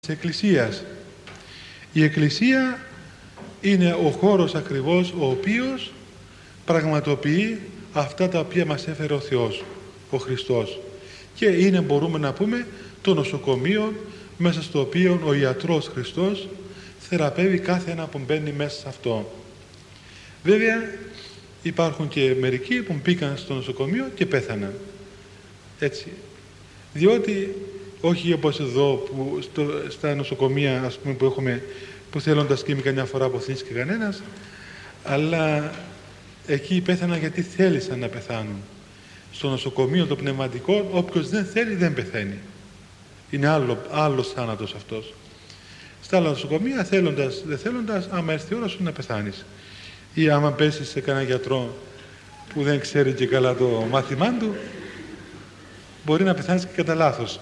της Εκκλησίας. Η Εκκλησία είναι ο χώρος ακριβώς ο οποίος πραγματοποιεί αυτά τα οποία μας έφερε ο Θεός, ο Χριστός. Και είναι, μπορούμε να πούμε, το νοσοκομείο μέσα στο οποίο ο ιατρός Χριστός θεραπεύει κάθε ένα που μπαίνει μέσα σε αυτό. Βέβαια υπάρχουν και μερικοί που μπήκαν στο νοσοκομείο και πέθαναν. Έτσι. Διότι όχι όπως εδώ που στα νοσοκομεία, ας πούμε, που έχουμε, που θέλοντας και καμιά φορά αποθήσει κανένας, αλλά εκεί πέθαναν γιατί θέλησαν να πεθάνουν. Στο νοσοκομείο το πνευματικό, όποιος δεν θέλει δεν πεθαίνει. Είναι άλλος θάνατος αυτός. Στα άλλα νοσοκομεία, θέλοντας, δεν θέλοντας, άμα έρθει η ώρα σου να πεθάνεις. Ή άμα πέσεις σε κανένα γιατρό που δεν ξέρει και καλά το μάθημά του, μπορεί να πεθάνεις και κατά λάθος.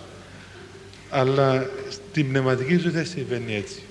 Αλλά στην πνευματική ζωή δεν συμβαίνει έτσι.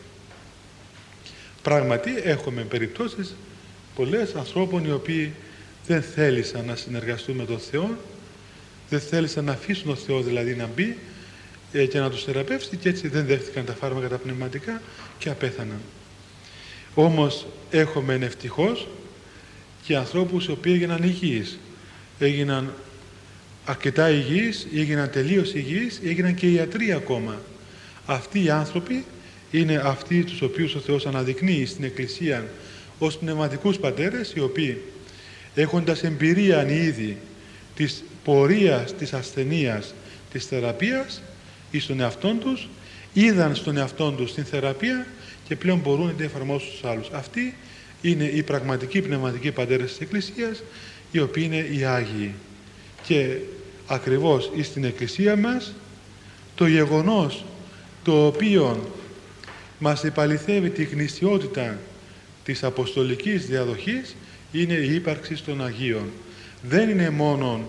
Πράγματι έχουμε περιπτώσεις πολλές ανθρώπων οι οποίοι δεν θέλησαν να συνεργαστούν με τον Θεό, δεν θέλησαν να αφήσουν τον Θεό δηλαδή να μπει και να τους θεραπεύσει, και έτσι δεν δέχτηκαν τα φάρμακα τα πνευματικά και απέθαναν. Όμως έχουμε ευτυχώς και ανθρώπους οι οποίοι έγιναν υγιείς, έγιναν αρκετά υγιείς, έγιναν τελείως υγιείς, έγιναν και ιατροί ακόμα. Αυτοί οι άνθρωποι είναι αυτοί τους οποίους ο Θεός αναδεικνύει στην Εκκλησία ως πνευματικούς πατέρες, οι οποίοι έχοντας εμπειρία ήδη της πορείας, της ασθενείας, της θεραπείας ή στον εαυτόν τους, είδαν στον εαυτόν τους την θεραπεία και πλέον μπορούν να την εφαρμόσουν στους άλλους. Αυτοί είναι οι πραγματικοί πνευματικοί πατέρες της Εκκλησίας, οι οποίοι είναι οι Άγιοι. Και ακριβώς στην Εκκλησία μας το γεγονός το οποίο μας επαληθεύει τη γνησιότητα της αποστολικής διαδοχής είναι η ύπαρξη των Αγίων. Δεν είναι μόνο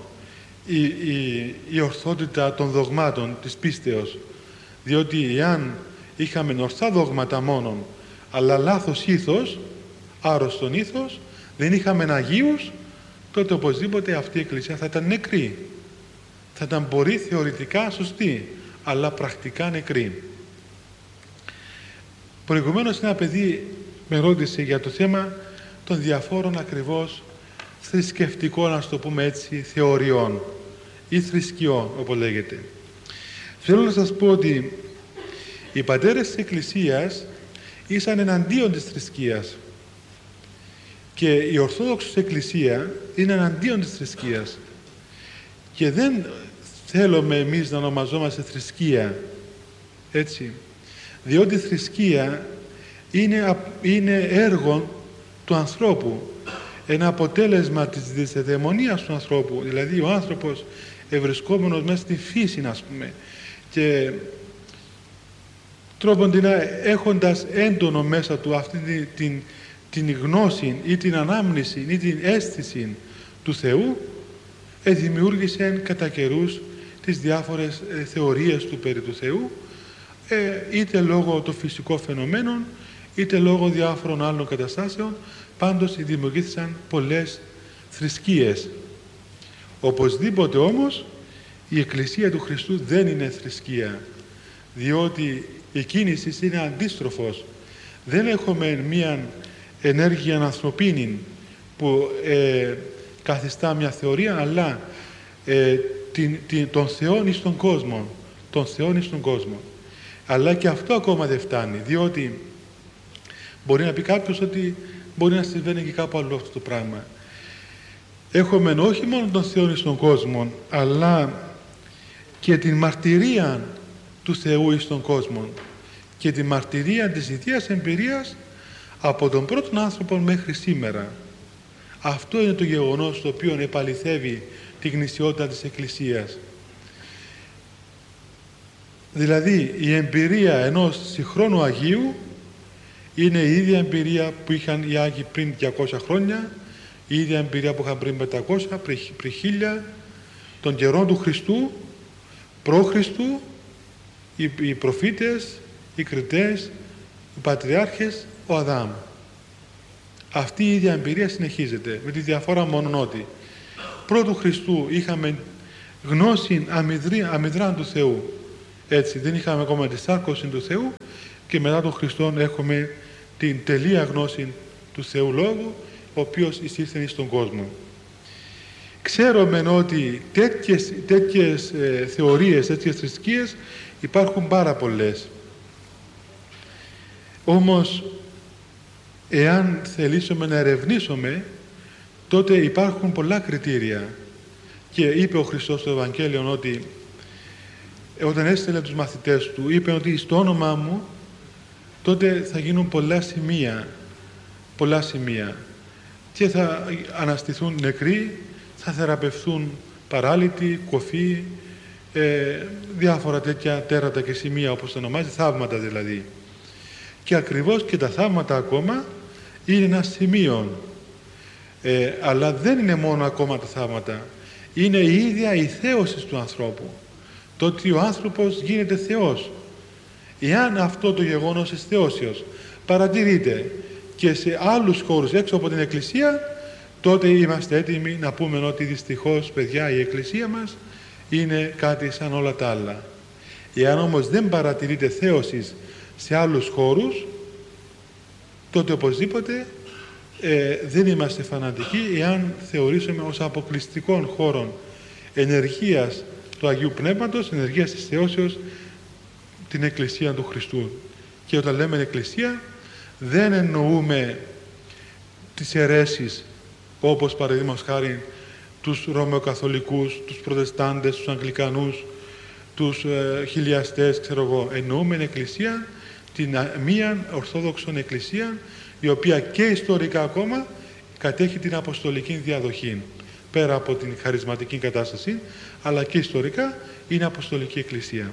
η ορθότητα των δογμάτων της πίστεως, διότι εάν είχαμε ορθά δόγματα μόνον αλλά λάθος ήθος, άρρωστον ήθος, δεν είχαμε Αγίους, τότε οπωσδήποτε αυτή η Εκκλησία θα ήταν νεκρή. Θα ήταν μπορεί θεωρητικά σωστή, αλλά πρακτικά νεκρή. Προηγουμένως ένα παιδί με ρώτησε για το θέμα των διαφόρων ακριβώς θρησκευτικών, να το πούμε έτσι, θεωριών ή θρησκειών, όπως λέγεται. Θέλω να σας πω ότι οι πατέρες της Εκκλησίας ήσαν εναντίον της θρησκείας και η Ορθόδοξη Εκκλησία είναι εναντίον της θρησκείας, και δεν θέλουμε εμείς να ονομαζόμαστε θρησκεία, έτσι, διότι η θρησκεία είναι έργο του ανθρώπου, ένα αποτέλεσμα της δυσδαιμονίας του ανθρώπου, δηλαδή ο άνθρωπος ευρισκόμενος μέσα στη φύση, ας πούμε, και τρόποντινα έχοντας έντονο μέσα του αυτή την γνώση ή την ανάμνηση ή την αίσθηση του Θεού, δημιούργησε κατά καιρούς τις διάφορες θεωρίες του περί του Θεού, είτε λόγω των φυσικών φαινομένων είτε λόγω διάφορων άλλων καταστάσεων. Πάντως δημιουργήθηκαν πολλές θρησκείες. Οπωσδήποτε όμως η Εκκλησία του Χριστού δεν είναι θρησκεία, διότι η κίνηση είναι αντίστροφος. Δεν έχουμε μία ενέργεια ανθρωπίνη που καθιστά μια θεωρία, αλλά τον Θεόν εις τον κόσμο. Τον Θεόν εις τον κόσμο. Αλλά και αυτό ακόμα δεν φτάνει, διότι μπορεί να πει κάποιος ότι μπορεί να συμβαίνει και κάπου αλλού αυτό το πράγμα. Έχουμε όχι μόνο τον Θεό εις τον κόσμο, αλλά και την μαρτυρία του Θεού εις τον κόσμο και τη μαρτυρία της ιδίας εμπειρίας από τον πρώτον άνθρωπο μέχρι σήμερα. Αυτό είναι το γεγονός το οποίο επαληθεύει τη γνησιότητα της Εκκλησίας. Δηλαδή η εμπειρία ενός συγχρόνου Αγίου είναι η ίδια εμπειρία που είχαν οι Άγιοι πριν 200 χρόνια, η ίδια εμπειρία που είχαν πριν 500, πριν 1000, των καιρών του Χριστού, προ-Χριστού, οι προφήτες, οι κριτές, οι πατριάρχες, ο Αδάμ. Αυτή η ίδια εμπειρία συνεχίζεται, με τη διαφορά μόνον ότι πρώτου Χριστού είχαμε γνώση αμυδράν του Θεού, Έτσι, δεν είχαμε ακόμα τη σάρκωση του Θεού και μετά τον Χριστόν έχουμε την τελεία γνώση του Θεού Λόγου, ο οποίος εισήλθε στον κόσμο. Ξέρουμε ότι τέτοιες θεωρίες, τέτοιες θρησκείες υπάρχουν πάρα πολλές. Όμως, εάν θελήσουμε να ερευνήσουμε, τότε υπάρχουν πολλά κριτήρια. Και είπε ο Χριστός στο Ευαγγέλιο ότι όταν έστειλε τους μαθητές του, είπε ότι στο όνομά μου τότε θα γίνουν πολλά σημεία και θα αναστηθούν νεκροί, θα θεραπευθούν παράλυτοι, κοφοί, διάφορα τέτοια τέρατα και σημεία, όπως το ονομάζει, θαύματα δηλαδή. Και ακριβώς και τα θαύματα ακόμα είναι ένα σημείο, αλλά δεν είναι μόνο ακόμα τα θαύματα, είναι η ίδια η θέωση του ανθρώπου, το ότι ο άνθρωπος γίνεται Θεός. Εάν αυτό το γεγονός της θεώσεως παρατηρείται και σε άλλους χώρους έξω από την Εκκλησία, τότε είμαστε έτοιμοι να πούμε ότι δυστυχώς, παιδιά, η Εκκλησία μας είναι κάτι σαν όλα τα άλλα. Εάν όμως δεν παρατηρείται θέωσης σε άλλους χώρους, τότε οπωσδήποτε δεν είμαστε φανατικοί εάν θεωρήσουμε ως αποκλειστικών χώρων ενεργείας του Αγίου Πνεύματος, ενεργείας της θεώσεως, την Εκκλησία του Χριστού. Και όταν λέμε Εκκλησία, δεν εννοούμε τις αιρέσεις, όπως παραδείγματος χάρη τους Ρωμαιοκαθολικούς, τους Προτεστάντες, τους Αγγλικανούς, τους χιλιαστές, ξέρω εγώ. Εννοούμε Εκκλησία, την μία Ορθόδοξον Εκκλησία, η οποία και ιστορικά ακόμα κατέχει την Αποστολική διαδοχή, πέρα από την χαρισματική κατάσταση, αλλά και ιστορικά είναι Αποστολική Εκκλησία.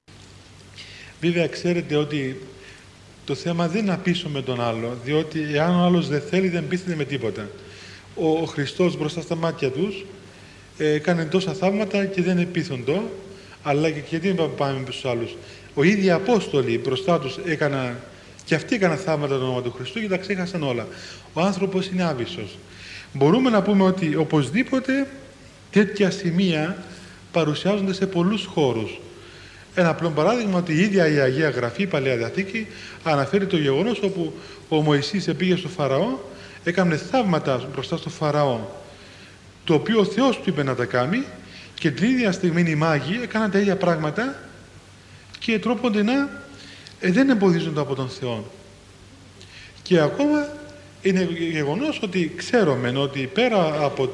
Βέβαια, ξέρετε ότι το θέμα δεν είναι να πείσουμε τον άλλο, διότι εάν ο άλλος δεν θέλει, δεν πείθεται με τίποτα. Ο Χριστός μπροστά στα μάτια τους έκανε τόσα θαύματα και δεν επίθοντο, αλλά και γιατί πάμε στους άλλους. Οι ίδιοι Απόστολοι μπροστά τους και αυτοί έκαναν θαύματα το όνομα του Χριστού και τα ξέχασαν όλα. Ο άνθρωπος είναι άβυσσος. Μπορούμε να πούμε ότι οπωσδήποτε τέτοια σημεία παρουσιάζονται σε πολλούς χώρους. Ένα απλό παράδειγμα, ότι η ίδια η Αγία Γραφή, η Παλαιά Διαθήκη, αναφέρει το γεγονός όπου ο Μωυσής πήγε στο Φαραώ, έκανε θαύματα μπροστά στο Φαραώ, το οποίο ο Θεός του είπε να τα κάνει, και την ίδια στιγμή οι μάγοι έκαναν τα ίδια πράγματα και τρόποντινά δεν εμποδίζονται από τον Θεό. Και ακόμα είναι γεγονός ότι ξέρουμε ότι πέρα από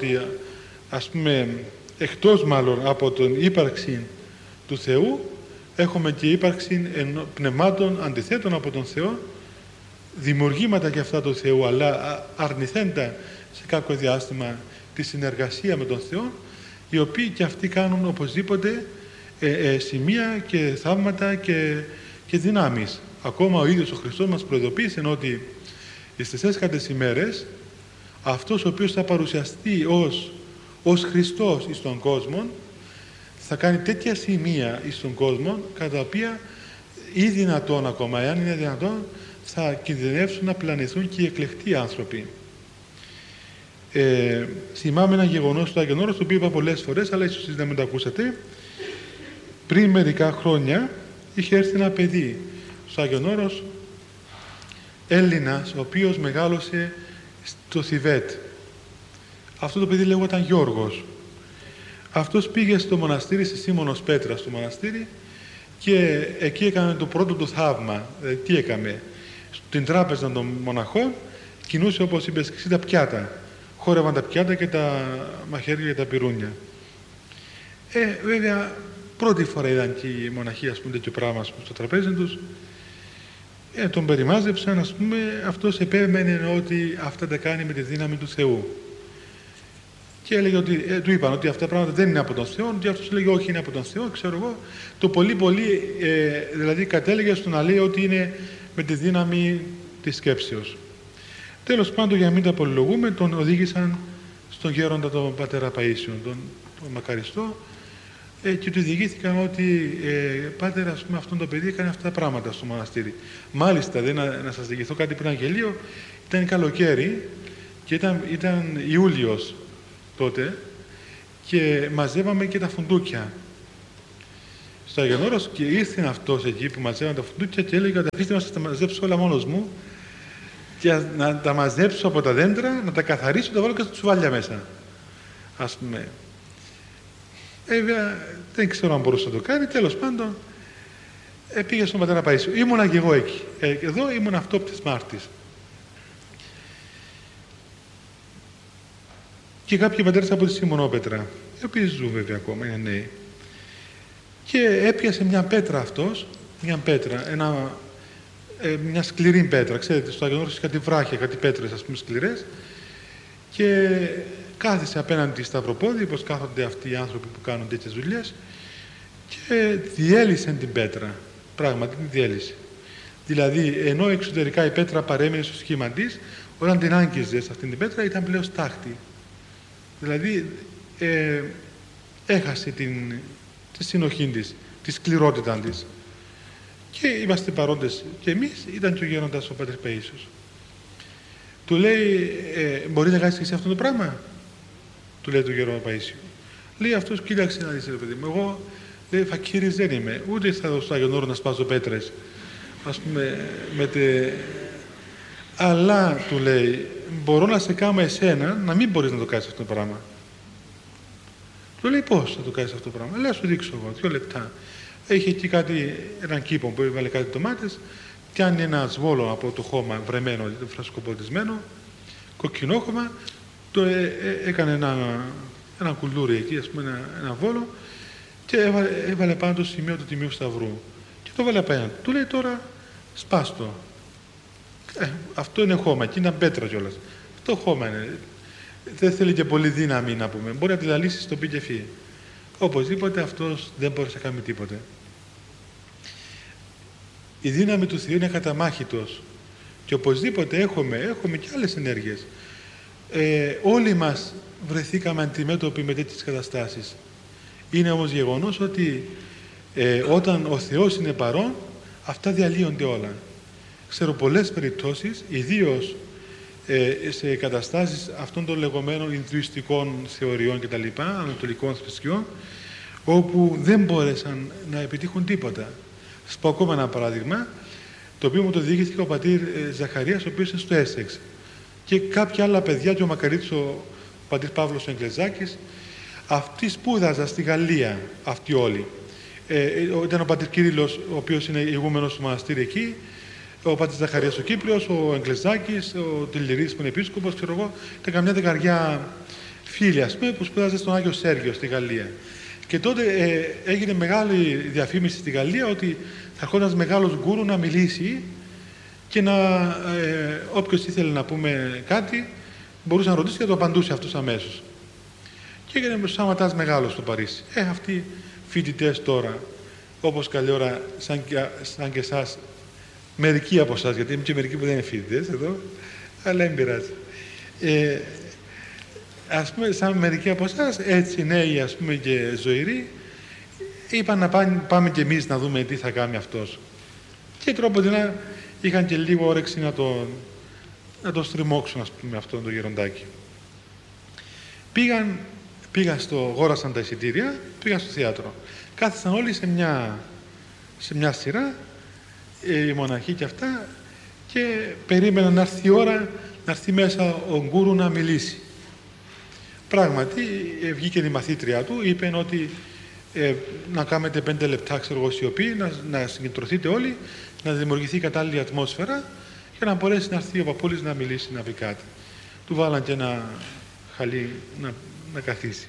εκτός μάλλον από την ύπαρξη του Θεού, έχουμε και ύπαρξη πνευμάτων αντιθέτων από τον Θεό, δημιουργήματα και αυτά του Θεού, αλλά αρνηθέντα σε κάποιο διάστημα τη συνεργασία με τον Θεό, οι οποίοι και αυτοί κάνουν οπωσδήποτε σημεία και θαύματα και δυνάμεις. Ακόμα ο ίδιος ο Χριστός μας προειδοποίησε ότι στις έσχατες ημέρες αυτός ο οποίος θα παρουσιαστεί ως Χριστός εις τον κόσμο θα κάνει τέτοια σημεία εις τον κόσμο, κατά τα οποία ή δυνατόν ακόμα, εάν είναι δυνατόν, θα κινδυνεύσουν να πλανηθούν και οι εκλεκτοί άνθρωποι. Θυμάμαι ένα γεγονός στο Άγιον Όρος, το οποίο είπα πολλές φορές, αλλά ίσως δεν με το ακούσατε. Πριν μερικά χρόνια είχε έρθει ένα παιδί στο Άγιον Όρος, Έλληνας, ο οποίος μεγάλωσε στο Θιβέτ. Αυτό το παιδί λέγονταν Γιώργος. Αυτός πήγε στο μοναστήρι, στη Σίμωνος Πέτρα στο μοναστήρι, και εκεί έκανε το πρώτο του θαύμα. Τι έκαμε? Στην τράπεζα των μοναχών κινούσε, όπως είπες, 60 πιάτα. Χόρευαν τα πιάτα και τα μαχαίρια και τα πυρούνια. Βέβαια, πρώτη φορά είδαν και οι μοναχοί, τέτοιο πράγμα στο τραπέζι τους. Τον περιμάζεψαν, αυτός επέμενε ότι αυτά τα κάνει με τη δύναμη του Θεού. Και έλεγε ότι, του είπαν ότι αυτά τα πράγματα δεν είναι από τον Θεό, και αυτός έλεγε όχι, είναι από τον Θεό, ξέρω εγώ. Το πολύ δηλαδή κατέληγε στο να λέει ότι είναι με τη δύναμη της σκέψεως. Τέλος πάντων, για να μην τα πολυλογούμε, τον οδήγησαν στον γέροντα τον πατέρα Παΐσιον, τον μακαριστό, και του διηγήθηκαν ότι πάτερ, αυτό το παιδί έκανε αυτά τα πράγματα στο μοναστήρι. Μάλιστα, να σας διηγηθώ κάτι πριν αγγελίο, ήταν καλοκαίρι και ήταν Ιούλιος τότε, και μαζεύαμε και τα φουντούκια στο Άγιον Όρος και ήρθε αυτός εκεί που μαζεύαν τα φουντούκια και έλεγε: αφήστε μας να τα μαζέψω όλα μόνος μου και να τα μαζέψω από τα δέντρα, να τα καθαρίσω και τα βάλω και στα τσουβάλια μέσα. Ας πούμε. Βέβαια, δεν ξέρω αν μπορούσε να το κάνει. Τέλος πάντων, πήγε στον πατέρα Παΐσιο. Ήμουνα και εγώ εκεί. Εδώ ήμουν αυτόπτης μάρτης. Και κάποιοι πατέρες από τη Σιμωνόπετρα, οι οποίοι ζουν βέβαια ακόμα, είναι νέοι. Και έπιασε μια πέτρα αυτός, μια πέτρα, μια σκληρή πέτρα. Ξέρετε, στο Άγιον Όρος κάτι βράχια, κάτι πέτρες, ας πούμε, σκληρές. Και κάθισε απέναντι σταυροπόδι, όπως κάθονται αυτοί οι άνθρωποι που κάνουν τέτοιες δουλειές, και διέλυσε την πέτρα. Πράγματι την διέλυσε. Δηλαδή, ενώ εξωτερικά η πέτρα παρέμεινε στο σχήμα της, όταν την άγγιζε σε αυτήν την πέτρα ήταν πλέον στάχτη. Δηλαδή, έχασε τη συνοχή της, τη σκληρότητα της. Και είμαστε παρόντες και εμείς, ήταν και ο γέροντας ο πατέρ Παΐσιος. Του λέει, μπορεί να κάνεις και εσύ αυτό το πράγμα? Του λέει το γερό Παΐσιο. Λέει αυτός, κοίταξε να δεις ρε παιδί μου, εγώ λέει, φακύρης δεν είμαι, ούτε θα δω στο Άγιον Όρο να σπάζω πέτρες, ας πούμε, αλλά του λέει, μπορώ να σε κάνω εσένα να μην μπορείς να το κάνεις αυτό το πράγμα. Του λέει, πώς θα το κάνεις αυτό το πράγμα? Λέει, σου δείξω εγώ, 2 λεπτά. Έχει εκεί έναν κήπο που έβαλε κάτι ντομάτες, πιάνει ένα σβόλο από το χώμα βρεμένο, φρασκοποτισμένο, κοκκινόχωμα, το έκανε ένα κουλούρι εκεί, ας πούμε, ένα βόλο, και έβαλε πάνω το σημείο του Τιμίου Σταυρού. Και το έβαλε απέναντι. Του λέει, τώρα σπάστο. Αυτό είναι χώμα, εκεί είναι πέτρα κιόλας. Αυτό χώμα είναι. Δεν θέλει και πολύ δύναμη να πούμε. Μπορεί να τη λαλήσει στο πει και φύγει. Οπωσδήποτε αυτός δεν μπορεί να κάνει τίποτε. Η δύναμη του Θεού είναι ακαταμάχητος. Και οπωσδήποτε έχουμε και άλλες ενέργειες. Όλοι μας βρεθήκαμε αντιμέτωποι με τέτοιες καταστάσεις. Είναι όμως γεγονός ότι όταν ο Θεός είναι παρόν, αυτά διαλύονται όλα. Ξέρω πολλές περιπτώσεις, ιδίως σε καταστάσεις αυτών των λεγόμενων ινδουιστικών θεωριών κτλ., ανατολικών θρησκειών, όπου δεν μπόρεσαν να επιτύχουν τίποτα. Σας πω ακόμα ένα παράδειγμα, το οποίο μου το διηγήθηκε ο πατήρ Ζαχαρίας, ο οποίος είναι στο Έσεξ. Και κάποια άλλα παιδιά, και ο Μακαρίτης, ο πατήρ Παύλος ο Εγκλεζάκης, αυτοί σπούδαζαν στη Γαλλία, αυτοί όλοι. Ήταν ο πατήρ Κύριλλος, ο οποίος είναι ηγούμενος του μοναστήρι εκεί, ο πατήρ Ζαχαρίας ο Κύπριος, ο Εγκλεζάκης, ο Τηληρής που είναι επίσκοπος, ξέρω εγώ, ήταν καμιά δεκαριά φίλοι, ας πούμε, που σπούδαζαν στον Άγιο Σέργιο στη Γαλλία. Και τότε έγινε μεγάλη διαφήμιση στη Γαλλία ότι θα έρχονταν ένας μεγάλος γκούρου να μιλήσει και όποιος ήθελε να πούμε κάτι μπορούσε να ρωτήσει και το απαντούσε αυτός αμέσως. Και έγινε σαματάς μεγάλος στο Παρίσι. Αυτοί φοιτητές τώρα, όπως καλή ώρα, σαν και εσάς, μερικοί από εσάς, γιατί είμαι και μερικοί που δεν είναι φοιτητές εδώ, αλλά δεν πειράζει. Ας πούμε, σαν μερικοί από εσάς, έτσι νέοι, ας πούμε, και ζωηροί, είπαν να πάμε και εμείς να δούμε τι θα κάνει αυτός. Και τρόποντινά είχαν και λίγο όρεξη να τον στριμώξουν, ας πούμε, αυτόν τον γεροντάκι. Γόρασαν τα εισιτήρια, πήγαν στο θέατρο. Κάθισαν όλοι σε μια σειρά, οι μοναχοί και αυτά, και περίμεναν να έρθει η ώρα να έρθει μέσα ο γκούρου να μιλήσει. Πράγματι, βγήκε η μαθήτρια του, είπε ότι να κάνετε 5 λεπτά, ξέρω εγώ, σιωπή, να συγκεντρωθείτε όλοι, να δημιουργηθεί κατάλληλη ατμόσφαιρα για να μπορέσει να έρθει ο παππούλης να μιλήσει, να πει κάτι. Του βάλαν και ένα χαλί να καθίσει.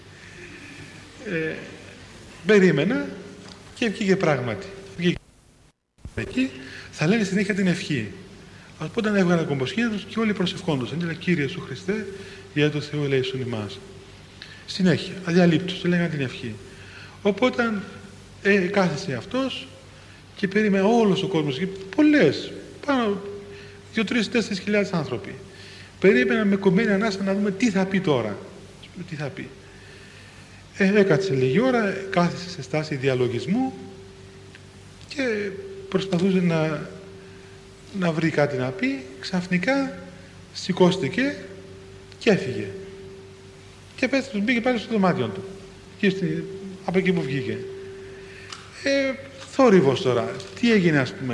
Περίμενα και βγήκε πράγματι. Βγήκε εκεί, θα λένε συνέχεια την ευχή. Οπότε έβγαλαν κομποσκήνια τους και όλοι προσευχόντουσαν. Λένε, Κύριε Ιησού Χριστέ, για το Θεό ελέησον ημάς. Συνέχεια, αδιαλείπτως, λέγανε την ευχή. Οπότε κάθισε αυτός και περίμενε όλος ο κόσμος, και πολλές, πάνω 2-3-4 χιλιάδες άνθρωποι. Περίμεναν με κομμένη ανάσα να δούμε τι θα πει τώρα. Τι θα πει. Έκατσε λίγη ώρα, κάθισε σε στάση διαλογισμού και προσπαθούσε να βρει κάτι να πει. Ξαφνικά σηκώστηκε και έφυγε. Και μπήκε πάλι στο δωμάτιο του, από εκεί που βγήκε. θόρυβος τώρα. Τι έγινε, ας πούμε,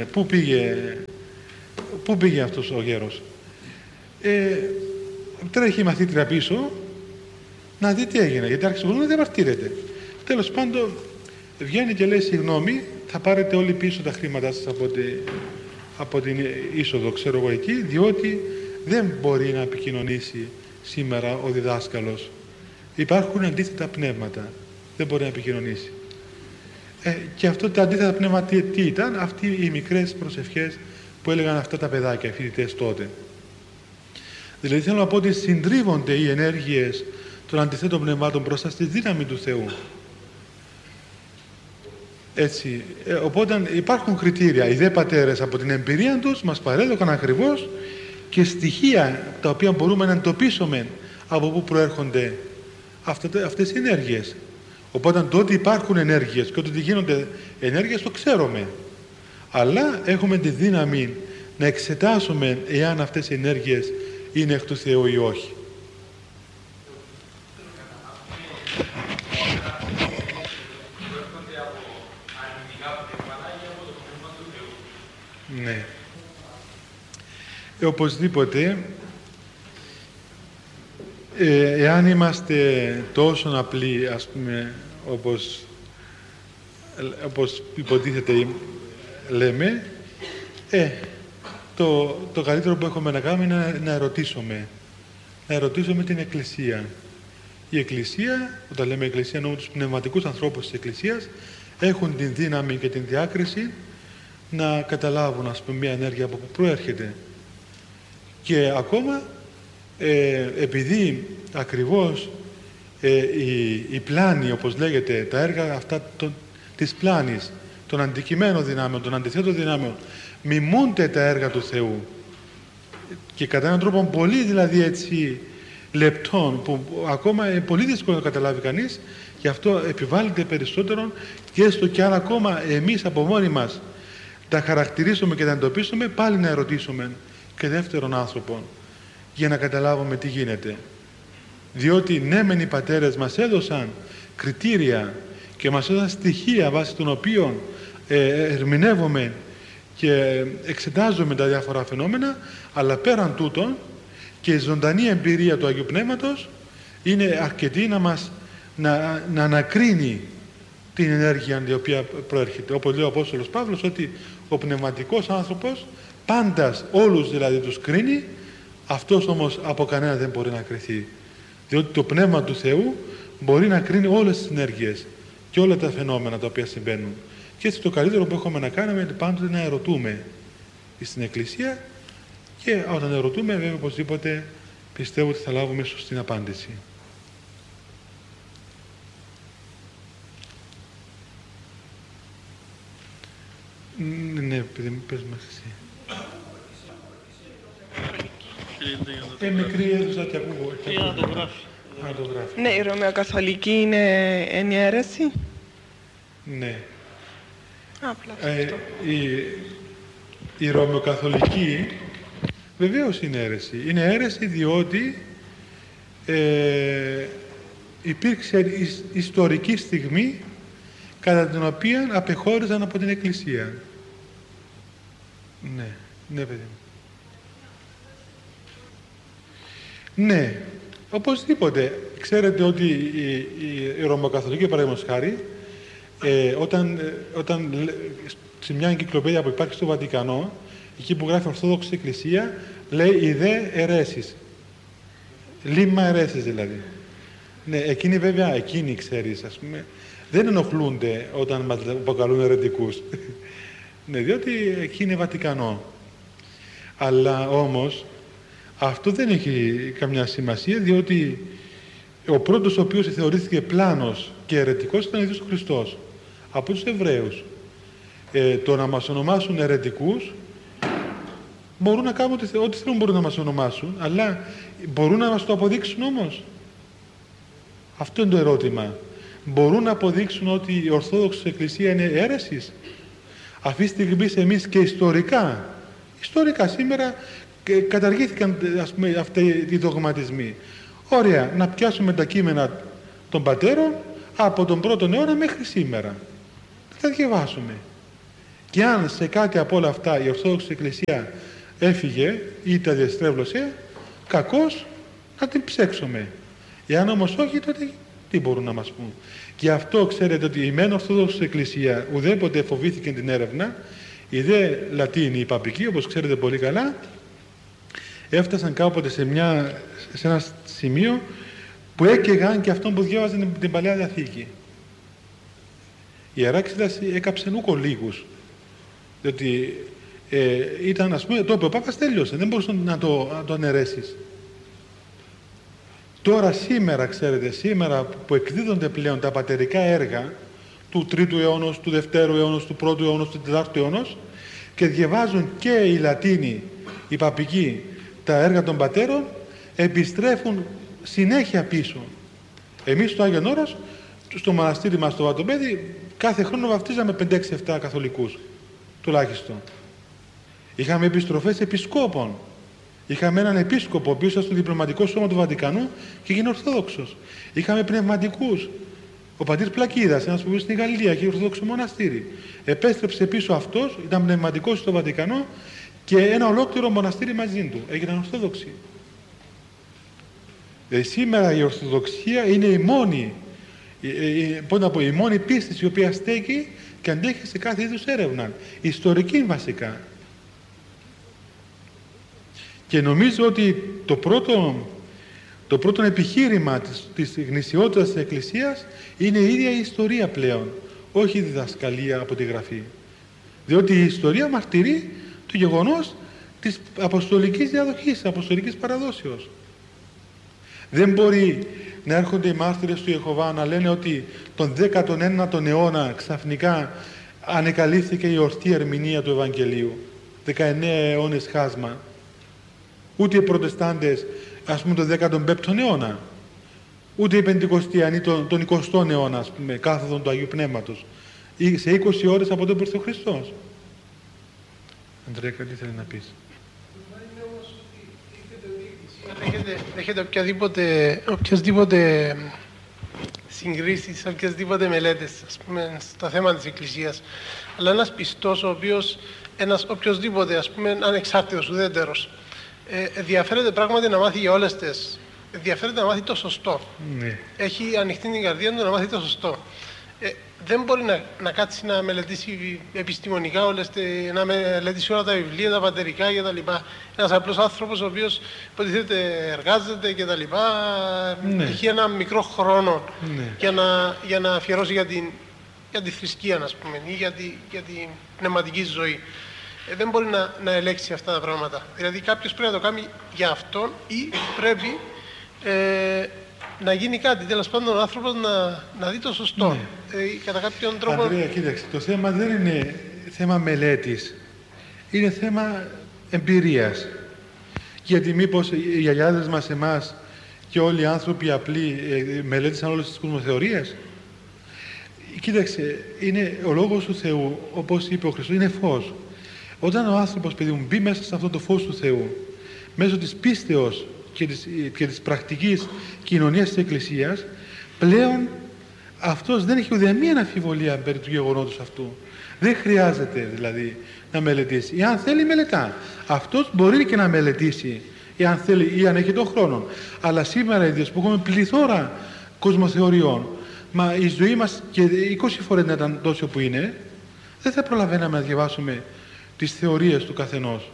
πού πήγε αυτός ο γέρος. Τρέχει η μαθήτρια πίσω να δει τι έγινε, γιατί άρχισε ο κόσμος να διαμαρτύρεται. Τέλος πάντων, βγαίνει και λέει: συγγνώμη, θα πάρετε όλοι πίσω τα χρήματά σας από την είσοδο, ξέρω εγώ εκεί, διότι δεν μπορεί να επικοινωνήσει σήμερα ο διδάσκαλος. Υπάρχουν αντίθετα πνεύματα. Δεν μπορεί να επικοινωνήσει. Και αυτό τα αντίθετα πνεύματα τι ήταν? Αυτοί οι μικρές προσευχές που έλεγαν αυτά τα παιδάκια, οι φοιτητές τότε. Δηλαδή θέλω να πω ότι συντρίβονται οι ενέργειες των αντιθέτων πνευμάτων μπροστά στη δύναμη του Θεού. Έτσι. Οπότε υπάρχουν κριτήρια. Οι δε πατέρες από την εμπειρία τους μας παρέδωκαν ακριβώς και στοιχεία τα οποία μπορούμε να εντοπίσουμε από πού προέρχονται αυτές οι ενέργειες. Οπότε το ότι υπάρχουν ενέργειες και ότι γίνονται ενέργειες το ξέρουμε. Αλλά έχουμε τη δύναμη να εξετάσουμε εάν αυτές οι ενέργειες είναι εκ του Θεού ή όχι. Ναι. Οπωσδήποτε, εάν είμαστε τόσο απλοί, ας πούμε, όπως υποτίθεται λέμε, το καλύτερο που έχουμε να κάνουμε είναι να ερωτήσουμε την Εκκλησία. Η Εκκλησία, όταν λέμε Εκκλησία εννοούμε τους πνευματικούς ανθρώπους της Εκκλησίας, έχουν την δύναμη και την διάκριση να καταλάβουν, ας πούμε, μια ενέργεια από που προέρχεται. Και ακόμα επειδή ακριβώς η πλάνη, όπως λέγεται, τα έργα αυτά της πλάνης, των αντικειμένων δυνάμεων, των αντιθέτων δυνάμεων, μιμούνται τα έργα του Θεού και κατά έναν τρόπο πολύ δηλαδή έτσι λεπτών, που ακόμα είναι πολύ δύσκολο να καταλάβει κανείς, γι' αυτό επιβάλλεται περισσότερο και έστω και αν ακόμα εμείς από μόνοι μας τα χαρακτηρίσουμε και τα εντοπίσουμε, πάλι να ερωτήσουμε και δεύτερον άνθρωπο για να καταλάβουμε τι γίνεται. Διότι ναι μεν οι πατέρες μας έδωσαν κριτήρια και μας έδωσαν στοιχεία βάσει των οποίων ερμηνεύουμε και εξετάζουμε τα διάφορα φαινόμενα, αλλά πέραν τούτων και η ζωντανή εμπειρία του Αγίου Πνεύματος είναι αρκετή να ανακρίνει την ενέργεια η οποία προέρχεται. Όπως λέει ο Απόστολος Παύλος, ότι ο πνευματικός άνθρωπος πάντας όλους δηλαδή τους κρίνει, αυτός όμως από κανένα δεν μπορεί να κριθεί. Διότι το Πνεύμα του Θεού μπορεί να κρίνει όλες τις ενέργειες και όλα τα φαινόμενα τα οποία συμβαίνουν. Και έτσι το καλύτερο που έχουμε να κάνουμε είναι πάντοτε να ερωτούμε στην Εκκλησία, και όταν ερωτούμε βέβαια οπωσδήποτε πιστεύω ότι θα λάβουμε σωστή απάντηση. Ναι, πες μας εσύ. Μικρή αίθουσα και ακούω. Το γράφει. Ναι, η Ρωμαιοκαθολική είναι αίρεση. Ναι. Απλά η Ρωμαιοκαθολική βεβαίως είναι αίρεση. Είναι αίρεση διότι υπήρξε ιστορική στιγμή κατά την οποία απεχώριζαν από την Εκκλησία. Ναι, ναι παιδί μου. Ναι, οπωσδήποτε. Ξέρετε ότι η Ρωμαιοκαθολική, παραδείγματος χάρη, όταν σε μια εγκυκλοπαίδεια που υπάρχει στο Βατικανό, εκεί που γράφει Ορθόδοξη Εκκλησία, λέει «οι δε αιρέσεις». Λίμμα αιρέσεις δηλαδή. Ναι, εκείνοι ξέρεις, ας πούμε, δεν ενοχλούνται όταν μας αποκαλούν αιρετικούς. Ναι, διότι εκεί είναι Βατικανό. Αλλά όμως αυτό δεν έχει καμιά σημασία, διότι ο πρώτος ο οποίος θεωρήθηκε πλάνος και αιρετικός ήταν ο ίδιος ο Χριστός από τους Εβραίους. Το να μας ονομάσουν αιρετικούς, μπορούν να κάνουν ό,τι θέλουν, μπορούν να μας ονομάσουν, αλλά μπορούν να μας το αποδείξουν όμως? Αυτό είναι το ερώτημα. Μπορούν να αποδείξουν ότι η Ορθόδοξη Εκκλησία είναι αίρεσης? Αυτή τη στιγμή εμείς και ιστορικά σήμερα καταργήθηκαν, ας πούμε, αυτοί οι δογματισμοί. Ωραία, να πιάσουμε τα κείμενα των πατέρων από τον πρώτο αιώνα μέχρι σήμερα. θα τα διαβάσουμε. Και αν σε κάτι από όλα αυτά η Ορθόδοξη Εκκλησία έφυγε ή τα διαστρέβλωσε, κακώς να την ψέξουμε. Εάν όμως όχι, τότε τι μπορούν να μας πούν. Και αυτό ξέρετε ότι η μεν Ορθόδοξη Εκκλησία ουδέποτε φοβήθηκε την έρευνα, η δε Λατίνη, η Παπική, όπως ξέρετε πολύ καλά, έφτασαν κάποτε σε ένα σημείο που έκαιγαν και αυτόν που διάβαζαν την Παλαιά Διαθήκη. Η Ιερά Εξέταση έκαψε ούκο λίγους, διότι ήταν, ας πούμε, το είπε ο Πάπας, τέλειωσε, δεν μπορούσε να το αναιρέσεις. Τώρα σήμερα, ξέρετε, σήμερα που εκδίδονται πλέον τα πατερικά έργα του 3ου αιώνα, του 2ου αιώνα, του 1ου αιώνα, του 4ου αιώνα και διαβάζουν και οι Λατίνοι, οι Παπικοί, τα έργα των πατέρων, επιστρέφουν συνέχεια πίσω. Εμείς στο Άγιον Όρος, στο μοναστήρι μας στο Βατοπέδι, κάθε χρόνο βαφτίζαμε 5-6-7 καθολικούς, τουλάχιστον. Είχαμε επιστροφές επισκόπων. Είχαμε έναν επίσκοπο, ο οποίος ήταν στο διπλωματικό σώμα του Βατικανού και έγινε Ορθόδοξος. Είχαμε πνευματικούς. Ο πατήρ Πλακίδας, ένας που ζει στην Γαλλία, είχε Ορθόδοξο μοναστήρι. Επέστρεψε πίσω αυτός, ήταν πνευματικός στο Βατικανό και ένα ολόκληρο μοναστήρι μαζί του. Έγιναν Ορθόδοξοι. Σήμερα η Ορθοδοξία είναι η μόνη πίστη η οποία στέκει και αντέχει σε κάθε είδους έρευνα. Ιστορική βασικά. Και νομίζω ότι το πρώτο επιχείρημα της γνησιότητας της Εκκλησίας είναι η ίδια η ιστορία πλέον, όχι η διδασκαλία από τη Γραφή. Διότι η ιστορία μαρτυρεί το γεγονός της αποστολικής διαδοχής, της αποστολικής παραδόσεως. Δεν μπορεί να έρχονται οι μάρτυρες του Ιεχωβά να λένε ότι τον 19ο αιώνα ξαφνικά ανεκαλύφθηκε η ορθή ερμηνεία του Ευαγγελίου. 19 αιώνες χάσμα. Ούτε οι Προτεστάντες, ας πούμε, τον 15ο αιώνα. Ούτε οι Πεντηκοστιανοί τον 20ο αιώνα, ας πούμε, κάθοδον του Αγίου Πνεύματος. Ή σε 20 ώρες από τον ήρθε ο Χριστός. Αντρέα, τι θέλει να πεις? Έχετε οποιασδήποτε συγκρίσεις, οποιασδήποτε μελέτες, ας πούμε, στα θέματα της Εκκλησίας. Αλλά ένας πιστός, ο οποίος, ένας οποιοσδήποτε, ας πούμε, ανεξάρτητος, ουδέτερος, ενδιαφέρεται πράγματι να μάθει για όλες τις. Ενδιαφέρεται να μάθει το σωστό. Ναι. Έχει ανοιχτή την καρδία του να μάθει το σωστό. Δεν μπορεί να κάτσει να μελετήσει επιστημονικά να μελετήσει όλα τα βιβλία, τα πατερικά κτλ. Ένας απλός άνθρωπος ο οποίος υποτίθεται εργάζεται κτλ. Ναι. Έχει ένα μικρό χρόνο Ναι. για να αφιερώσει για τη θρησκεία, ας πούμε, ή για την πνευματική ζωή. Δεν μπορεί να ελέγξει αυτά τα πράγματα. Δηλαδή κάποιος πρέπει να το κάνει για αυτόν ή πρέπει να γίνει κάτι, τέλος πάντων ο άνθρωπος να δει το σωστό. Ναι. Κατά κάποιον τρόπο. Ανδρέα, κοίταξε, το θέμα δεν είναι θέμα μελέτης, είναι θέμα εμπειρίας. Γιατί μήπως οι γιαγιάδες μας, εμάς και όλοι οι άνθρωποι απλοί μελέτησαν όλες τις κοσμοθεωρίες? Κοίταξε, είναι ο λόγος του Θεού, όπως είπε ο Χριστός, είναι φως. Όταν ο άνθρωπος, παιδί μου, μπει μέσα σε αυτό το φως του Θεού, μέσω της πίστεως και της πρακτικής κοινωνίας της Εκκλησίας, πλέον αυτός δεν έχει ουδέμια αμφιβολία περί του γεγονότος αυτού. Δεν χρειάζεται δηλαδή να μελετήσει. Εάν θέλει, μελετά. Αυτός μπορεί και να μελετήσει, εάν θέλει ή αν έχει τον χρόνο. Αλλά σήμερα, ίδιος που έχουμε πληθώρα κοσμοθεωριών, μα η ζωή μας και 20 φορές να ήταν τόσο που είναι, δεν θα προλαβαίναμε να διαβάσουμε τις θεωρίες του καθενός.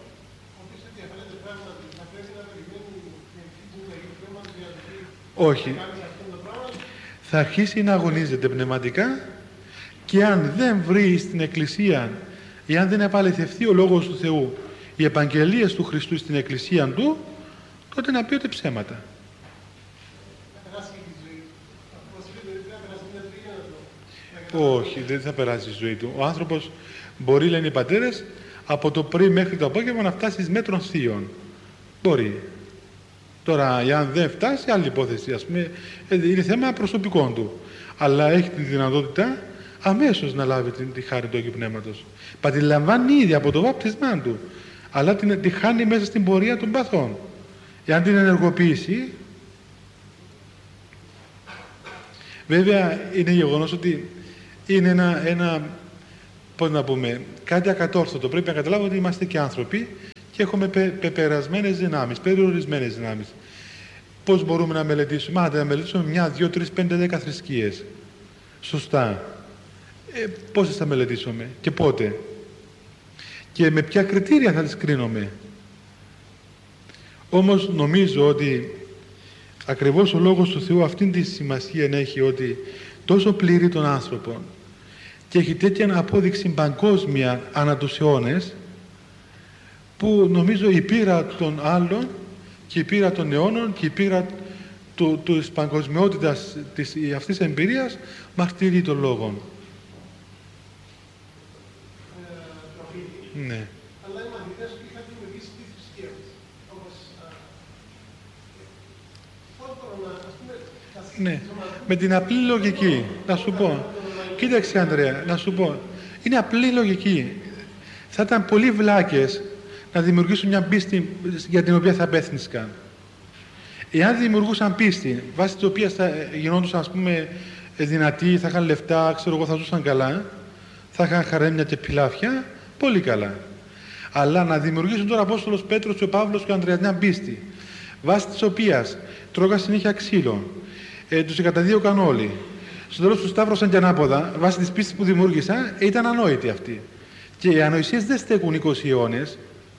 Όχι. Θα αρχίσει να αγωνίζεται πνευματικά και αν δεν βρει στην Εκκλησία, ή αν δεν επαληθευτεί ο Λόγος του Θεού, οι επαγγελίες του Χριστού στην Εκκλησία του, τότε να πει ότι ψέματα. Όχι, δεν θα περάσει η ζωή του. Ο άνθρωπος μπορεί, λένε οι πατέρες, από το πρωί μέχρι το απόγευμα να φτάσει εις μέτρων θείων. Μπορεί. Τώρα, εάν δεν φτάσει, άλλη υπόθεση, ας πούμε, είναι θέμα προσωπικών του. Αλλά έχει τη δυνατότητα αμέσως να λάβει τη χάρη του Αγίου Πνεύματος. Πατηλαμβάνει ήδη από το βάπτισμά του, αλλά τη χάνει μέσα στην πορεία των παθών. Εάν την ενεργοποιήσει, βέβαια είναι γεγονός ότι είναι ένα πώς να πούμε, κάτι ακατόρθωτο. Πρέπει να καταλάβουμε ότι είμαστε και άνθρωποι και έχουμε πεπερασμένες δυνάμεις, περιορισμένες δυνάμεις. Πώς μπορούμε να μελετήσουμε? Να μελετήσουμε 1, 2, 3, 5, 10 θρησκείες. Σωστά. Πόσες θα μελετήσουμε και πότε? Και με ποια κριτήρια θα τις κρίνουμε? Όμως νομίζω ότι ακριβώς ο Λόγος του Θεού αυτήν τη σημασία έχει, ότι τόσο πληρεί τον άνθρωπο και έχει τέτοια απόδειξη παγκόσμια ανά τους αιώνες, που νομίζω η πείρα των άλλων και η πείρα των αιώνων και η πείρα της παγκοσμιότητας αυτής της εμπειρίας μαρτυρεί τον Λόγο. Ναι. Αλλά οι μαθητές του είχαν δημιουργήσει τη θρησκεία τους. Όπως ναι. Με την απλή λογική, να σου πω. Κοίταξε, Ανδρέα, να σου πω. Είναι απλή λογική. Θα ήταν πολύ βλάκες να δημιουργήσουν μια πίστη για την οποία θα απέθυνσκαν. Εάν δημιουργούσαν πίστη, βάσει της οποίας θα γινόντουσαν, ας πούμε, δυνατοί, θα είχαν λεφτά, ξέρω εγώ, θα ζούσαν καλά, θα είχαν χαρέμια και πιλάφια, πολύ καλά. Αλλά να δημιουργήσουν τώρα ο Απόστολος Πέτρος και ο Παύλος και ο Ανδρέας μια πίστη, βάσει της οποίας τρώγαν συνέχεια ξύλο, τους εγκαταδίωκαν όλοι, στο τέλος τους σταύρωσαν και ανάποδα, βάσει της πίστης που δημιούργησαν, ήταν ανόητοι αυτοί. Και οι ανοησίες δεν στέκουν 20 αιώνες.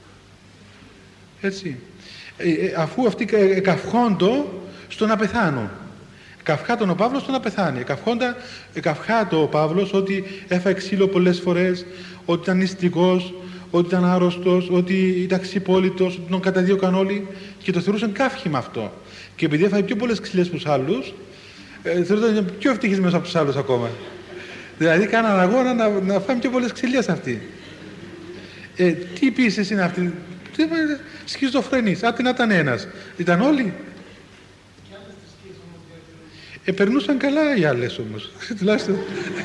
Έτσι. Αφού αυτοί καυχόντο στο να πεθάνουν. Καυχάτον ο Παύλος στο να πεθάνει. Καυχάτο ο Παύλος ότι έφαγε ξύλο πολλές φορές, ότι ήταν νηστικός, ότι ήταν άρρωστος, ότι ήταν ξυπόλυτος, ότι τον καταδίωκαν όλοι και το θεωρούσαν καύχημα αυτό. Και επειδή έφαγε πιο πολλές ξυλιές από τους άλλους, θεωρούνταν πιο ευτυχισμένος από τους άλλους ακόμα. Δηλαδή κάναν αγώνα να φάμε πιο πολλές ξυλιές αυτοί. Τι πίσες είναι αυτή? Σχιζοφρενής, άτι να ήταν ένας. Ήταν όλοι. Περνούσαν καλά οι άλλες όμως. Τουλάχιστον.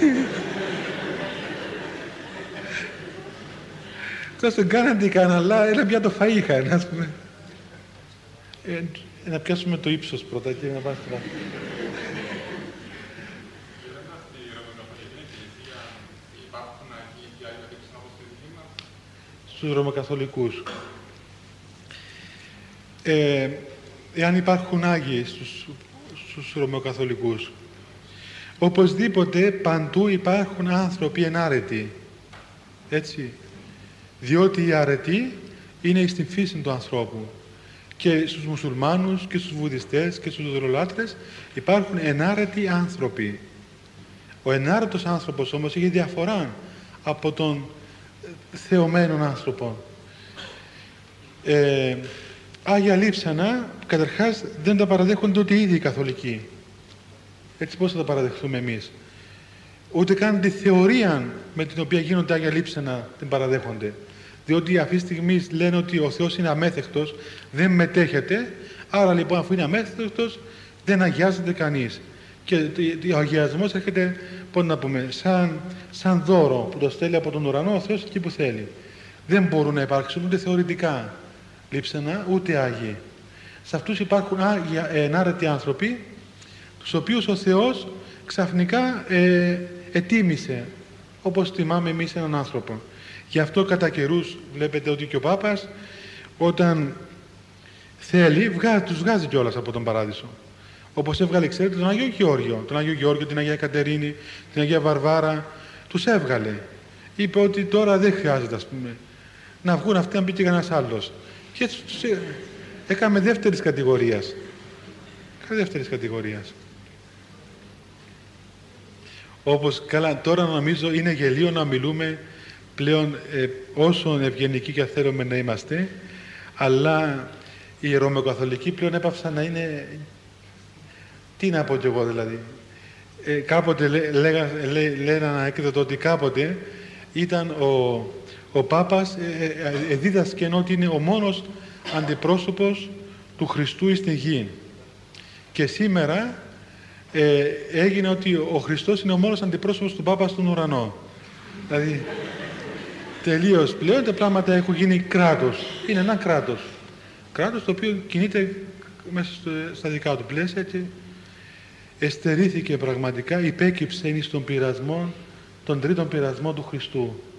Τουλάχιστον κάναν τι κάναν, αλλά ένα πιάτο φαΐ είχαν, ας πούμε. Να πιάσουμε το ύψος πρώτα και να πάμε στην άλλη. Στους Ρωμακαθολικούς. Εάν υπάρχουν Άγιοι στους Ρωμαιοκαθολικούς, οπωσδήποτε παντού υπάρχουν άνθρωποι ενάρετοι, έτσι, διότι η αρετή είναι στην φύση του ανθρώπου. Και στους μουσουλμάνους και στους βουδιστές και στους δωρολάτρες υπάρχουν ενάρετοι άνθρωποι. Ο ενάρετος άνθρωπος όμως έχει διαφορά από τον θεωμένων άνθρωπο. Άγια Λείψανα, καταρχάς, δεν τα παραδέχονται ούτε ήδη οι καθολικοί. Έτσι πώς θα τα παραδεχθούμε εμείς? Ούτε καν τη θεωρία με την οποία γίνονται Άγια Λείψανα την παραδέχονται. Διότι αυτή τη στιγμή λένε ότι ο Θεός είναι αμέθεκτος, δεν μετέχεται, άρα λοιπόν αφού είναι αμέθεκτος δεν αγιάζεται κανείς. Και ο αγιασμός έρχεται, πώς να πούμε, σαν δώρο που το στέλνει από τον ουρανό ο Θεός εκεί που θέλει. Δεν μπορούν να υπάρξουν ούτε θεωρητικά λείψανα, ούτε Άγιοι. Σε αυτούς υπάρχουν ενάρετοι άνθρωποι, τους οποίους ο Θεός ξαφνικά ετίμησε, όπως τιμάμε εμείς έναν άνθρωπο. Γι' αυτό κατά καιρούς βλέπετε ότι και ο Πάπας, όταν θέλει, τους βγάζει κιόλας από τον Παράδεισο. Όπως έβγαλε, ξέρετε, τον Άγιο Γεώργιο, την Αγία Κατερίνη, την Αγία Βαρβάρα, τους έβγαλε. Είπε ότι τώρα δεν χρειάζεται, ας πούμε, να βγουν αυτοί να μπει και κανένας άλλος. Και έτσι τους έκαμε δεύτερης κατηγορίας. Όπως καλά, τώρα νομίζω είναι γελίο να μιλούμε πλέον όσο ευγενικοί και θέλουμε να είμαστε, αλλά οι Ρωμαιοκαθολικοί πλέον έπαυσαν να είναι, τι να πω κι εγώ δηλαδή. Κάποτε λένε ένα έκδοτο ότι κάποτε ήταν ο Πάπας δίδασκε ότι είναι ο μόνος αντιπρόσωπος του Χριστού στην γη. Και σήμερα έγινε ότι ο Χριστός είναι ο μόνος αντιπρόσωπος του Πάπα στον ουρανό. Δηλαδή τελείως πλέον τα πράγματα έχουν γίνει κράτος. Είναι ένα κράτος. Κράτος το οποίο κινείται μέσα στα δικά του πλαίσια και εστερήθηκε πραγματικά, υπέκυψε στον πειρασμό, τον τρίτον πειρασμό του Χριστού.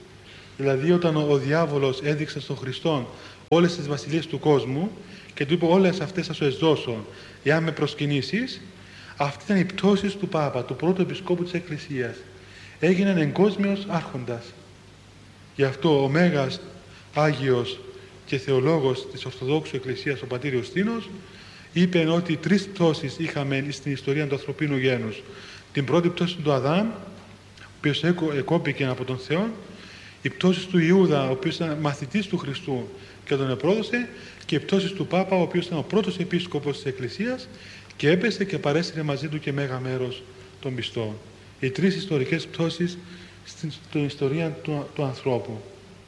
Δηλαδή όταν ο διάβολος έδειξε στον Χριστό όλες τις βασιλείες του κόσμου και του είπε όλες αυτές θα σου εσδώσω εάν με προσκυνήσεις, αυτή ήταν η πτώση του Πάπα, του πρώτου επισκόπου της Εκκλησίας. Έγινε εγκόσμιος άρχοντας. Γι' αυτό ο Μέγας Άγιος και Θεολόγος της Ορθοδόξου Εκκλησίας, ο πατήρ Ιουστίνος, είπε ότι 3 πτώσεις είχαμε στην ιστορία του ανθρωπίνου γένους. Την πρώτη πτώση του Αδάμ, ο οποίος εκόπηκε από τον Θεό, η πτώση του Ιούδα, ο οποίος ήταν μαθητής του Χριστού και τον επρόδωσε, και η πτώση του Πάπα, ο οποίος ήταν ο πρώτος επίσκοπος της Εκκλησίας και έπεσε και παρέσυρε μαζί του και μέγα μέρος των πιστών. Οι 3 ιστορικές πτώσεις στην ιστορία του ανθρώπου.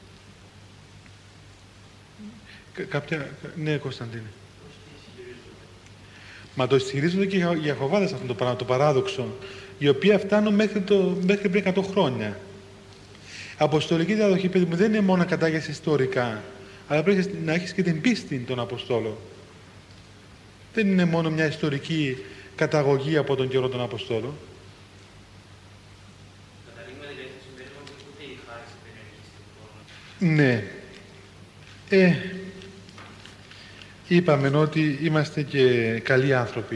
Ναι, Κωνσταντίνε. Μα το ισχυρίζονται και οι Ιεχωβάδες αυτό το πράγμα, το παράδοξο, οι οποίοι φτάνουν μέχρι πριν 100 χρόνια. Αποστολική διαδοχή, παιδί μου, δεν είναι μόνο κατάγεση ιστορικά, αλλά πρέπει να έχεις και την πίστη των Αποστόλων. Δεν είναι μόνο μια ιστορική καταγωγή από τον καιρό των Αποστόλων. Ναι. Είπαμε ότι είμαστε και καλοί άνθρωποι.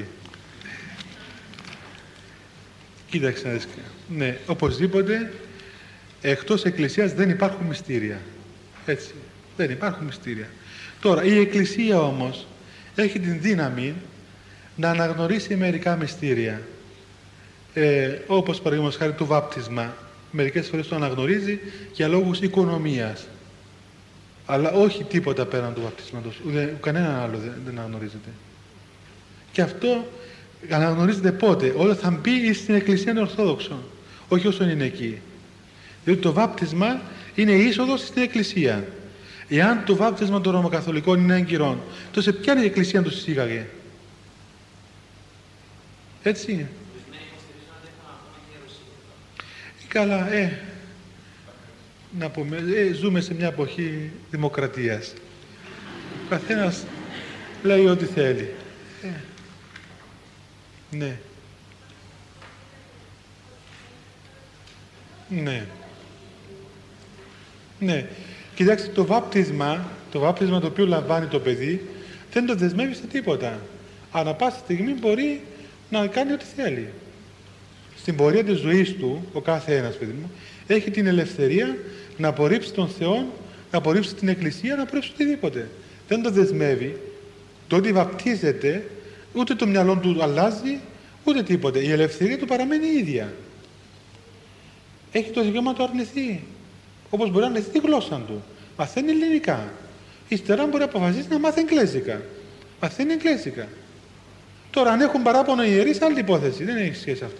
Κοίταξε να δεις. Ναι, οπωσδήποτε εκτός Εκκλησίας δεν υπάρχουν μυστήρια. Έτσι, δεν υπάρχουν μυστήρια. Τώρα, η Εκκλησία όμως έχει την δύναμη να αναγνωρίσει μερικά μυστήρια. Όπως παραδείγματος χάρη το βάπτισμα. Μερικές φορές το αναγνωρίζει για λόγους οικονομίας. Αλλά όχι τίποτα πέραν του βαπτίσματος. Κανένα άλλο δεν αναγνωρίζεται. Και αυτό αναγνωρίζεται πότε? Όταν θα μπει στην Εκκλησία είναι Ορθόδοξο. Όχι όσο είναι εκεί. Διότι το βάπτισμα είναι η είσοδος στην Εκκλησία. Εάν το βάπτισμα των Ρωμακαθολικών είναι έγκυρον, τότε ποια είναι η Εκκλησία του εισήγαγε? Έτσι. Καλά, να πούμε, ζούμε σε μια εποχή δημοκρατίας. Ο καθένας λέει ό,τι θέλει. Ναι. Ναι. Ναι. Κοιτάξτε, το βάπτισμα το οποίο λαμβάνει το παιδί, δεν το δεσμεύει σε τίποτα. Ανά πάσα στιγμή μπορεί να κάνει ό,τι θέλει. Στην πορεία της ζωής του, ο κάθε ένας, παιδί μου, έχει την ελευθερία να απορρίψει τον Θεό, να απορρίψει την Εκκλησία, να απορρίψει οτιδήποτε. Δεν το δεσμεύει. Το ότι βαπτίζεται, ούτε το μυαλό του αλλάζει, ούτε τίποτε. Η ελευθερία του παραμένει ίδια. Έχει το δικαίωμα να το αρνηθεί. Όπως μπορεί να αρνηθεί τη γλώσσα του. Μαθαίνει ελληνικά. Ύστερα μπορεί να αποφασίσει να μάθει εγγλέζικα. Μαθαίνει εγγλέζικα. Τώρα, αν έχουν παράπονο οι ιερείς, άλλη υπόθεση. Δεν έχει σχέση αυτό.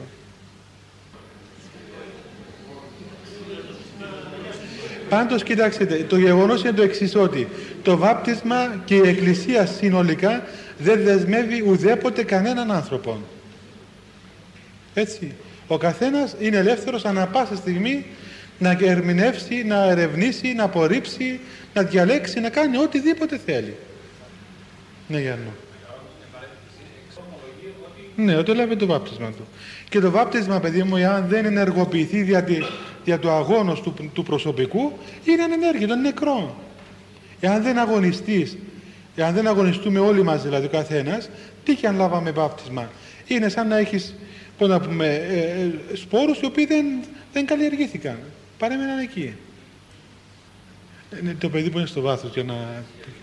Πάντως, κοιτάξτε, το γεγονός είναι το εξής, ότι το βάπτισμα και η Εκκλησία συνολικά δεν δεσμεύει ουδέποτε κανέναν άνθρωπο. Έτσι. Ο καθένας είναι ελεύθερος ανά πάσα στιγμή να ερμηνεύσει, να ερευνήσει, να απορρίψει, να διαλέξει, να κάνει οτιδήποτε θέλει. Ναι, Γιάννο. Ναι, ότι έλαβε το βάπτισμα του. Και το βάπτισμα, παιδί μου, εάν δεν ενεργοποιηθεί δια του αγώνος του προσωπικού, είναι ανενέργητο, είναι νεκρό. Εάν δεν αγωνιστείς, εάν δεν αγωνιστούμε όλοι μας, δηλαδή ο καθένας, τι και αν λάβαμε βάπτισμα? Είναι σαν να έχεις, πώς να πούμε, σπόρους οι οποίοι δεν καλλιεργήθηκαν. Παρέμεναν εκεί. Το παιδί που είναι στο βάθος για να...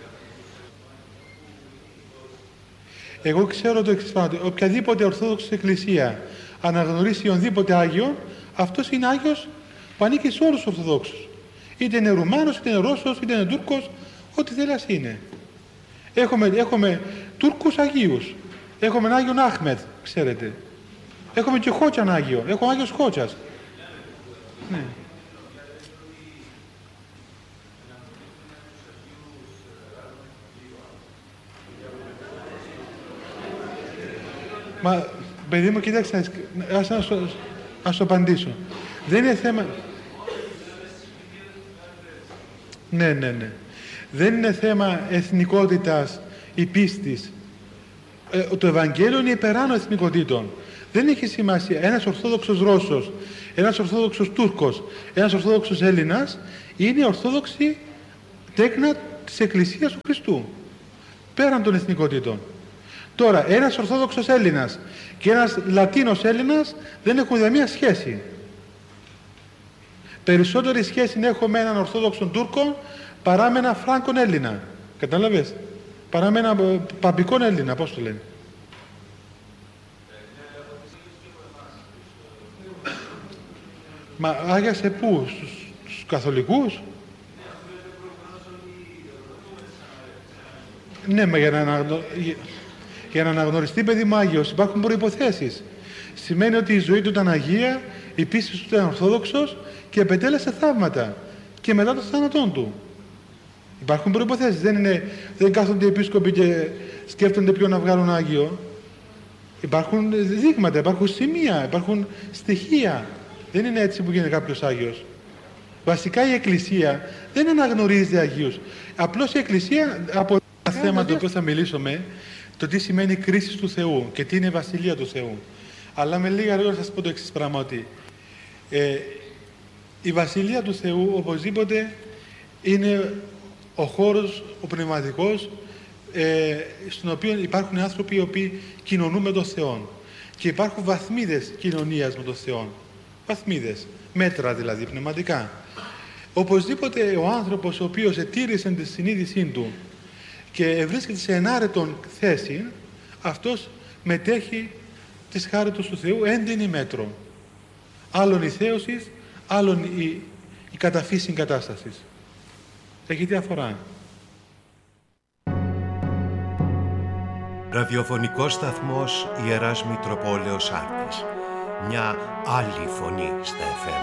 Εγώ ξέρω το εξής πράγμα. Οποιαδήποτε Ορθόδοξη Εκκλησία αναγνωρίσει ονδήποτε Άγιο, αυτός είναι Άγιος που ανήκει σε όλους τους Ορθοδόξους. Είτε είναι Ρουμάνος, είτε είναι Ρώσος, είτε είναι Τούρκος, ό,τι θέλει ας είναι. Έχουμε Τούρκους Αγίους. Έχουμε Άγιον Άχμετ, ξέρετε. Έχουμε και Χότσαν Άγιο. Έχω Άγιος Χότσας. Ναι. Μα, παιδί μου, κοίταξε, ας το απαντήσω. Δεν είναι θέμα... Ναι. Δεν είναι θέμα εθνικότητας ή πίστης. Το Ευαγγέλιο είναι υπεράνω εθνικοτήτων. Δεν έχει σημασία ένας Ορθόδοξος Ρώσος ένας Ορθόδοξος Τούρκος, ένας Ορθόδοξος Έλληνας είναι ορθόδοξοι τέκνα της Εκκλησίας του Χριστού, πέραν των εθνικότητων. Τώρα, ένας Ορθόδοξος Έλληνας και ένας Λατίνος Έλληνας δεν έχουν καμία σχέση. Περισσότερη σχέση έχω με έναν Ορθόδοξο Τούρκο παρά με έναν Φράγκον Έλληνα. Κατάλαβες? Παρά με έναν Παπικών Έλληνα, πώς το λένε. Μα άγιασε πού? Στους καθολικούς? Ναι, μα για να αναγνωριστεί παιδί μου Άγιος υπάρχουν προϋποθέσεις. Σημαίνει ότι η ζωή του ήταν Αγία, η πίστη του ήταν Ορθόδοξος και επετέλεσε θαύματα και μετά το θάνατόν του. Υπάρχουν προϋποθέσεις. Δεν κάθονται οι επίσκοποι και σκέφτονται ποιον να βγάλουν Άγιο. Υπάρχουν δείγματα, υπάρχουν σημεία, υπάρχουν στοιχεία. Δεν είναι έτσι που γίνεται κάποιος Άγιος. Βασικά η Εκκλησία δεν αναγνωρίζει Αγίους. Απλώς η Εκκλησία, από ένα θέμα το οποίο θα μιλήσουμε, το τι σημαίνει κρίση του Θεού και τι είναι η Βασιλεία του Θεού. Αλλά με λίγα λόγια θα σας πω το εξής πράγμα, ότι η Βασιλεία του Θεού οπωσδήποτε είναι ο χώρος, ο πνευματικός, στον οποίο υπάρχουν άνθρωποι οι οποίοι κοινωνούν με τον Θεό. Και υπάρχουν βαθμίδες κοινωνίας με τον Θεό. Βαθμίδες, μέτρα δηλαδή πνευματικά. Οπωσδήποτε ο άνθρωπος ο οποίος ετήρησε τη συνείδησή του και βρίσκεται σε ενάρετον θέση, αυτός μετέχει της χάριτος του Θεού έντενη μέτρο. Άλλον η θέωσης, άλλον η καταφύση κατάστασης. Έχει διαφορά. Ραδιοφωνικός σταθμός Ιεράς Μητροπόλεως Άρτης. Μια άλλη φωνή στα FM.